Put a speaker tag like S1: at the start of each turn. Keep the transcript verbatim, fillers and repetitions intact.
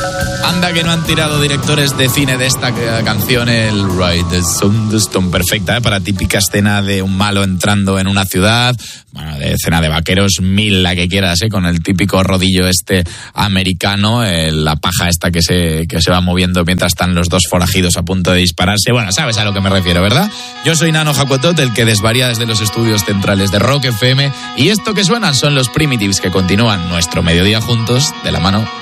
S1: Anda que no han tirado directores de cine de esta canción, el Ride the Thunderstorm, perfecta, ¿eh? Para típica escena de un malo entrando en una ciudad, bueno, de escena de vaqueros, mil la que quieras, ¿eh? Con el típico rodillo este americano, eh, la paja esta que se, que se va moviendo mientras están los dos forajidos a punto de dispararse. Bueno, sabes a lo que me refiero, ¿verdad? Yo soy Nano Jacotot, el que desvaría desde los estudios centrales de Rock F M, y esto que suenan son los Primitives, que continúan nuestro mediodía juntos de la mano